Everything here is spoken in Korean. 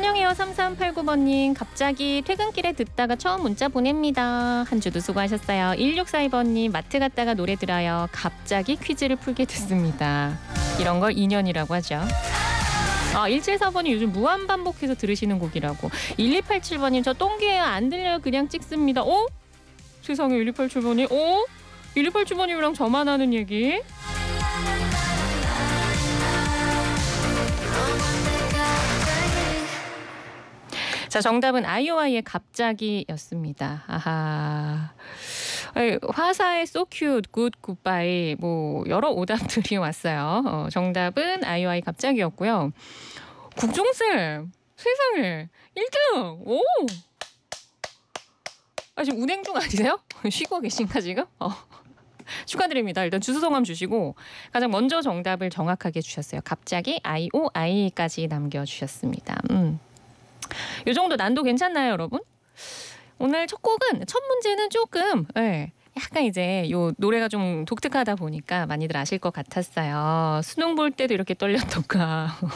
환영해요 3389번님. 갑자기 퇴근길에 듣다가 처음 문자 보냅니다. 한 주도 수고하셨어요. 1642번님. 마트 갔다가 노래 들어요. 갑자기 퀴즈를 풀게 됐습니다. 이런 걸 인연이라고 하죠. 1745번님 요즘 무한반복해서 들으시는 곡이라고. 1287번님 저 똥기예요. 안 들려요. 그냥 찍습니다. 세상에 1287번님. 1287번님이랑 저만 하는 얘기. 자, 정답은 아이오아이의 갑자기였습니다. 아하. 화사의 So Cute, Good, Goodbye 뭐 여러 오답들이 왔어요. 정답은 아이오아이 갑자기였고요. 국종쌤 세상에 1등. 오. 지금 운행 중 아니세요? 쉬고 계신가 지금? 축하드립니다. 일단 주소 성함 주시고 가장 먼저 정답을 정확하게 주셨어요. 갑자기 IOI까지 남겨주셨습니다. 이 정도 난도 괜찮나요, 여러분? 오늘 첫 문제는 조금 약간 이제 요 노래가 좀 독특하다 보니까 많이들 아실 것 같았어요. 수능 볼 때도 이렇게 떨렸던가